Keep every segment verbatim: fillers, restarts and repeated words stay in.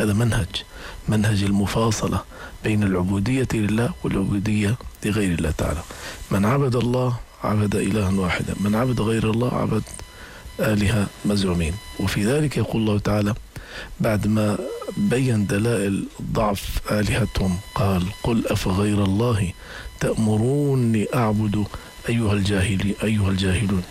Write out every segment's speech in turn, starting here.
هذا منهج منهج المفاصلة بين العبودية لله والعبودية لغير الله تعالى. من عبد الله عبد إلها واحدا، من عبد غير الله عبد آلهة مزعومين. وفي ذلك يقول الله تعالى بعد ما بين دلائل ضعف آلهتهم قال قل أفغير الله تأمروني أعبد أيها الجاهلي أيها الجاهلون.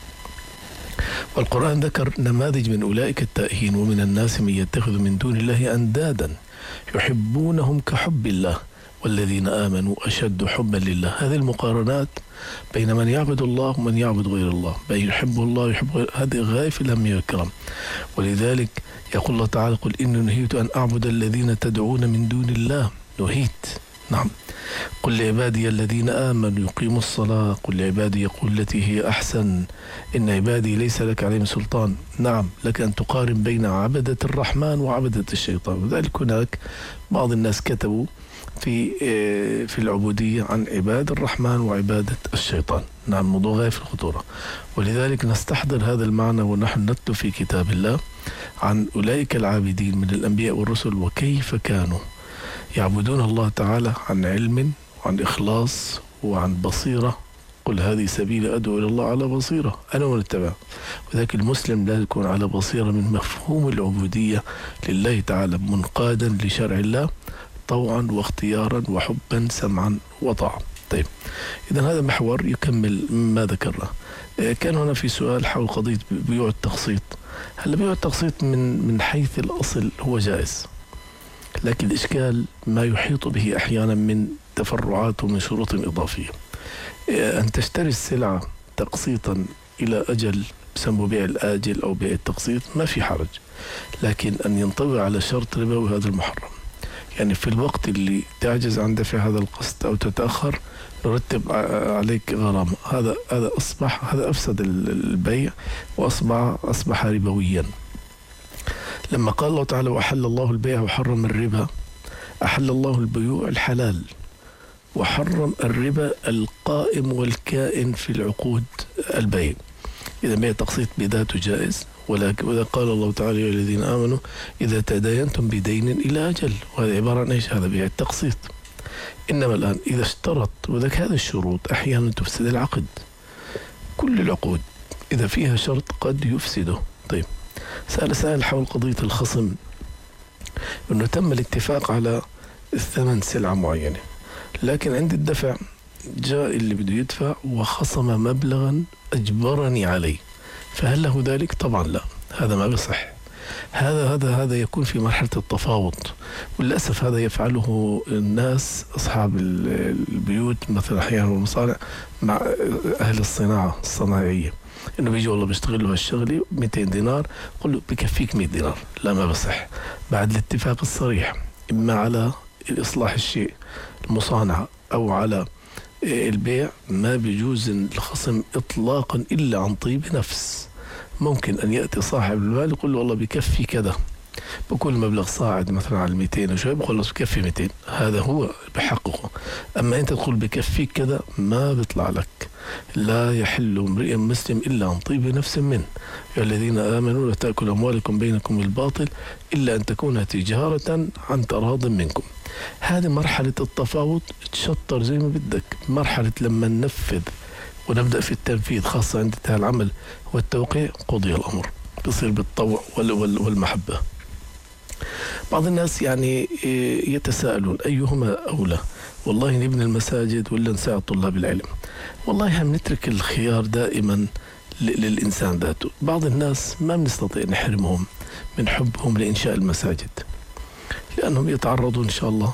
والقرآن ذكر نماذج من أولئك التائهين: ومن الناس من يتخذ من دون الله أندادا يحبونهم كحب الله والذين آمنوا أشد حبا لله. هذه المقارنات بين من يعبد الله ومن يعبد غير الله، بين يحب الله ويحب غير، هذه غاية في الأهمية والكرم. ولذلك يقول الله تعالى قل إني نهيت أن أعبد الذين تدعون من دون الله. نهيت، نعم. قل لعبادي الذين آمنوا يقيموا الصلاة، قل لعبادي يقول التي هي أحسن إن عبادي ليس لك عليهم سلطان. نعم، لك أن تقارن بين عبدة الرحمن وعبدة الشيطان. وذلك هناك بعض الناس كتبوا في في العبودية عن عباد الرحمن وعبادة الشيطان. نعم، موضوع غاية في الخطورة. ولذلك نستحضر هذا المعنى ونحن نتلو في كتاب الله عن أولئك العابدين من الأنبياء والرسل وكيف كانوا يعبدون الله تعالى عن علم وعن إخلاص وعن بصيرة. قل هذه سبيل أدعو إلى الله على بصيرة أنا ومن اتبع. وذلك المسلم لا يكون على بصيرة من مفهوم العبودية لله تعالى، منقادا لشرع الله طوعا واختيارا وحبا سمعا وطاعة. طيب، إذا هذا محور يكمل ما ذكرنا. كان هنا في سؤال حول قضية بيوع التقسيط. هل بيوع التقسيط من من حيث الأصل هو جائز، لكن الإشكال ما يحيط به أحيانا من تفرعات ومن شروط إضافية. أن تشتري السلعة تقسيطا إلى أجل بسموه بيع الآجل أو بيع التقسيط ما في حرج، لكن أن ينطوي على شرط ربوي هذا المحرم. يعني في الوقت اللي تعجز عن دفع هذا القسط أو تتأخر نرتب عليك غرامة. هذا هذا أصبح هذا أفسد البيع وأصبح أصبح ربويا. لما قال الله تعالى وأحل الله البيع وحرم الربا، أحل الله البيوع الحلال وحرم الربا القائم والكائن في العقود البيع. إذا بيع تقسيط بذاته جائز، ولكن وإذا قال الله تعالى يا الذين آمنوا إذا تداينتم بدين إلى أجل، وهذا عبارة عن إيش؟ هذا بيع التقسيط. إنما الآن إذا اشترط، وذلك هذه الشروط أحيانا تفسد العقد. كل العقود إذا فيها شرط قد يفسده. طيب، سأل سائل حول قضية الخصم، أنه تم الاتفاق على الثمن سلعة معينة، لكن عند الدفع جاء اللي بده يدفع وخصم مبلغا أجبرني عليه، فهل له ذلك؟ طبعا لا، هذا ما بصح. هذا هذا هذا يكون في مرحلة التفاوض، وللأسف هذا يفعله الناس أصحاب البيوت مثلا أحيانا والمصانع مع أهل الصناعة الصناعية، إنه بيجي والله بيشتغل له هالشغلة مئتين دينار، قل له بكفيك مئة دينار. لا، ما بصح. بعد الاتفاق الصريح إما على الإصلاح الشيء المصانعة أو على البيع، ما بيجوز الخصم إطلاقا إلا عن طيب نفس. ممكن أن يأتي صاحب المال يقول له والله بكفي كذا، بكل مبلغ صاعد مثلا على مئتين وشوي، بقول له بكفي مئتين، هذا هو بحققه. أما أنت تقول بكفيك كذا ما بيطلع لك. لا يحل امرئ مسلم إلا عن طيب نفس منه. يا الذين آمنوا لا تأكلوا أموالكم بينكم بالباطل إلا أن تكون تجارة عن تراض منكم. هذه مرحلة التفاوض، تشطر زي ما بدك. مرحلة لما ننفذ ونبدأ في التنفيذ، خاصة عند انتهاء العمل والتوقيع، قضي الأمر، بصير بالطوع والمحبة. بعض الناس يعني يتساءلون أيهما أولى، والله نبني المساجد ولا نساعد طلاب العلم؟ والله هم نترك الخيار دائما للإنسان ذاته. بعض الناس ما بنستطيع نحرمهم من حبهم لإنشاء المساجد، لأنهم يتعرضون إن شاء الله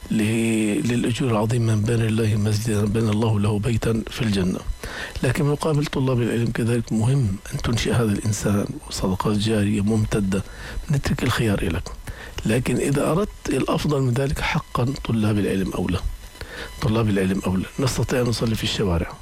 للأجور العظيمة من بنى الله مسجدا بنى الله له بيتا في الجنة. لكن مقابل طلاب العلم كذلك مهم أن تنشئ هذا الإنسان صدقات جارية ممتدة، نترك الخيار لك. لكن إذا أردت الأفضل من ذلك، حقا طلاب العلم أولى. طلاب العلم أولى. نستطيع أن نصلي في الشوارع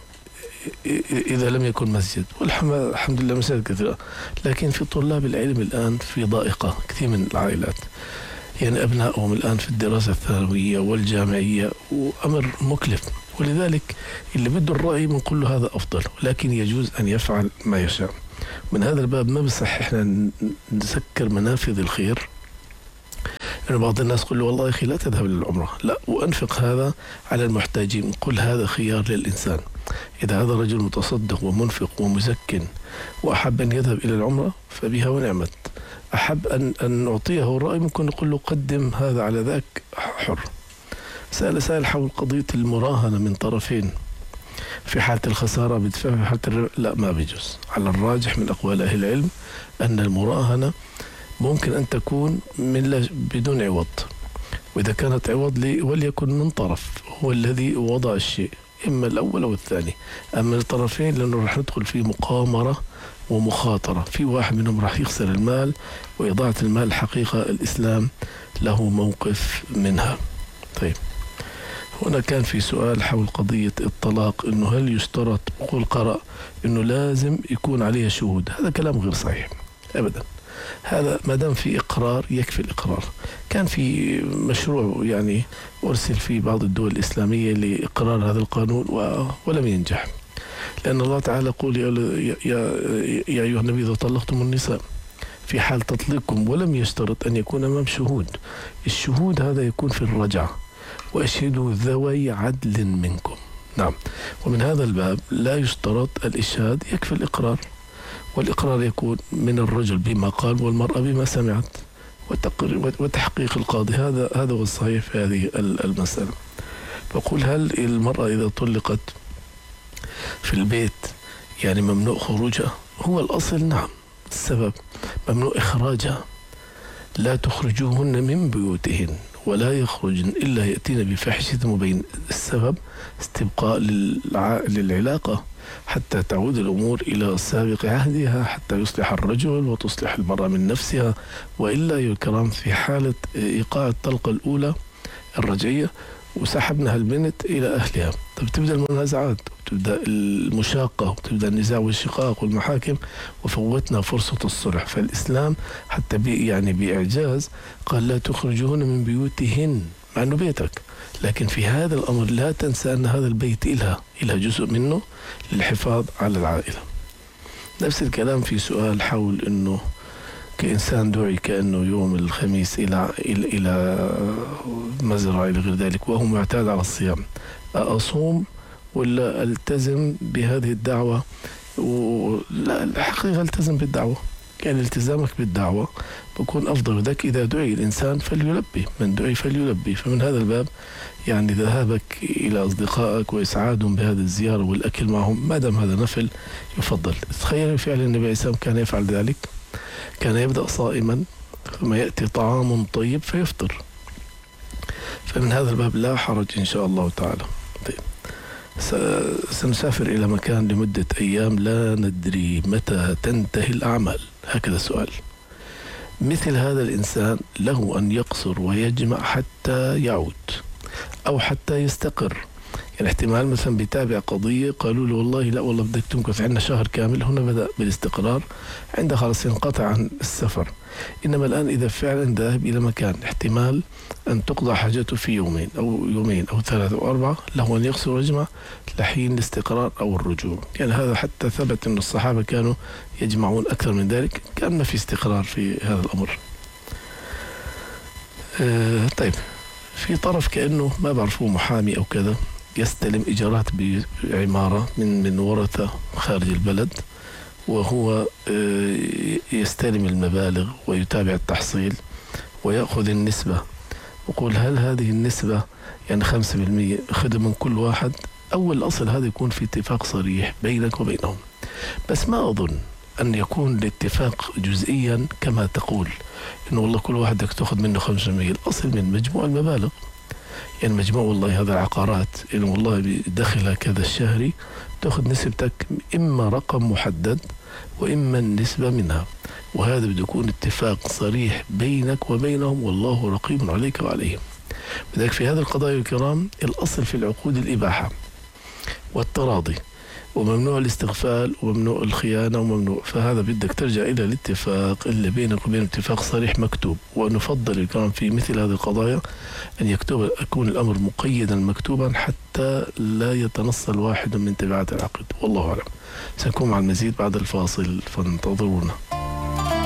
إذا لم يكن مسجد، والحمد لله مساجد كثيرة، لكن في طلاب العلم الآن في ضائقة كثير من العائلات، يعني أبنائهم الآن في الدراسة الثانوية والجامعية، وأمر مكلف. ولذلك اللي بده الرأي بنقول له هذا أفضل، لكن يجوز أن يفعل ما يشاء. من هذا الباب ما بصح إحنا نسكر منافذ الخير، يعني بعض الناس يقول له والله يا أخي لا تذهب للعمرة، لا، وأنفق هذا على المحتاجين. قل هذا خيار للإنسان، إذا هذا رجل متصدق ومنفق ومزكٍ وأحب أن يذهب إلى العمرة فبها ونعمت، أحب أن أن نعطيه الرأي ممكن نقول له قدم هذا على ذاك، حر. سأل سائل حول قضية المراهنة من طرفين في حالة الخسارة بدفع، في حالة الربح لا، ما بيجوز. على الراجح من أقوال أهل العلم أن المراهنة ممكن أن تكون من لا بدون عوض، وإذا كانت عوض لي وليكن من طرف هو الذي وضع الشيء، إما الأول أو الثاني. أما الطرفين لأنه راح ندخل في مقامرة ومخاطرة، في واحد منهم راح يخسر المال، وإضاعة المال حقيقة الإسلام له موقف منها. طيب، هنا كان في سؤال حول قضية الطلاق، إنه هل يشترط بقول قرأ إنه لازم يكون عليه شهود؟ هذا كلام غير صحيح أبدا. هذا ما دام في إقرار يكفي الإقرار. كان في مشروع يعني أرسل في بعض الدول الإسلامية لإقرار هذا القانون ولم ينجح، لأن الله تعالى يقول يا, يا, يا أيها النبي إذا طلقتم النساء في حال تطليقكم ولم يشترط أن يكون أمام شهود. الشهود هذا يكون في الرجعة، وأشهدوا ذوي عدل منكم. نعم، ومن هذا الباب لا يشترط الإشهاد، يكفي الإقرار، والإقرار يكون من الرجل بما قال والمرأة بما سمعت، وتحقيق القاضي. هذا هذا هو الصحيح في هذه المسألة. بقول هل المرأة إذا طلقت في البيت يعني ممنوع خروجها؟ هو الأصل نعم، السبب ممنوع إخراجها، لا تخرجوهن من بيوتهن ولا يخرجن إلا يأتين بفاحشة مبين. السبب استبقاء للعلاقة حتى تعود الأمور إلى سابق عهدها، حتى يصلح الرجل وتصلح المرأة من نفسها. وإلا يا الكرام في حالة إيقاع الطلقة الأولى الرجعية وسحبنا هالبنت إلى أهلها، طب تبدأ المنازعات وتبدأ المشاقة وتبدأ النزاع والشقاق والمحاكم، وفوتنا فرصة الصلح. فالإسلام حتى بي يعني بإعجاز قال لا تخرجون من بيوتهن، مع أنه بيتك، لكن في هذا الأمر لا تنسى أن هذا البيت إلها إلها جزء منه للحفاظ على العائلة. نفس الكلام في سؤال حول أنه كإنسان دعي كأنه يوم الخميس إلى إلى إلى مزرعة إلى غير ذلك وهو معتاد على الصيام، أصوم ولا ألتزم بهذه الدعوة؟ ولا الحقيقة ألتزم بالدعوة، يعني التزامك بالدعوة بكون أفضل. ذاك إذا دعي الإنسان فليلبي، من دعي فليلبي. فمن هذا الباب يعني ذهابك إلى أصدقائك وإسعادهم بهذه الزيارة والأكل معهم ما دام هذا نفل يفضل. تخيل فعل النبي عليه السلام كان يفعل ذلك، كان يبدأ صائما ثم يأتي طعام طيب فيفطر. فمن هذا الباب لا حرج إن شاء الله تعالى. طيب، سنسافر إلى مكان لمدة أيام لا ندري متى تنتهي الأعمال، هكذا سؤال. مثل هذا الإنسان له أن يقصر ويجمع حتى يعود أو حتى يستقر. يعني احتمال مثلا بيتابع قضية قالوا له والله لا والله بدك تمكث عندنا شهر كامل، هنا بدأ بالاستقرار، عنده خلاص ينقطع عن السفر. إنما الآن إذا فعلا ذهب إلى مكان احتمال أن تقضى حاجته في يومين أو يومين أو ثلاثة أو أربعة، له أن يقصر ويجمع لحين الاستقرار أو الرجوع. يعني هذا حتى ثبت أن الصحابة كانوا يجمعون أكثر من ذلك، كان ما في استقرار في هذا الأمر. آه طيب، في طرف كأنه ما بعرفه محامي أو كذا يستلم إيجارات بعمارة من من ورثة خارج البلد، وهو يستلم المبالغ ويتابع التحصيل ويأخذ النسبة. وقول هل هذه النسبة يعني خمسة بالمئة أخذ من كل واحد؟ أول الأصل هذا يكون في اتفاق صريح بينك وبينهم، بس ما أظن أن يكون الاتفاق جزئيا كما تقول إنه والله كل واحد بدك تأخذ منه خمسة بالمئة. الأصل من مجموع المبالغ، يعني مجموع والله هذا العقارات إنه والله بدخلها كذا الشهري تأخذ نسبتك، إما رقم محدد وإما النسبة منها، وهذا بده يكون اتفاق صريح بينك وبينهم، والله رقيب عليك وعليهم. لذلك في هذه القضايا الكرام الأصل في العقود الإباحة والتراضي، وممنوع الاستغفال وممنوع الخيانة وممنوع. فهذا بدك ترجع إلى الاتفاق اللي بينك وبين اتفاق صريح مكتوب. ونفضل الكرام في مثل هذه القضايا أن يكتب يكون الأمر مقيدا مكتوبا حتى لا يتنصل واحد من تبعات العقد. والله أعلم. سنكون مع المزيد بعد الفاصل، فانتظرونا.